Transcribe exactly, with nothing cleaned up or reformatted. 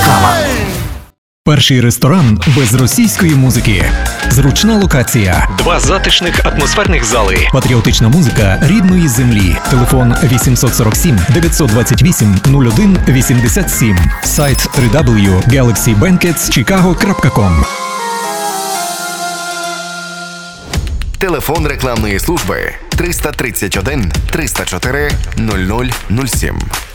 Реклама. Перший ресторан без російської музики. Зручна локація. Два затишних атмосферних зали. Патріотична музика рідної землі. Телефон вісім сорок сім дев'ятсот двадцять вісім нуль один вісімдесят сім. Сайт дабл ю дабл ю дабл ю крапка galaxy banquets chicago крапка ком. Телефон рекламної служби триста тридцять один триста чотири нуль нуль нуль сім.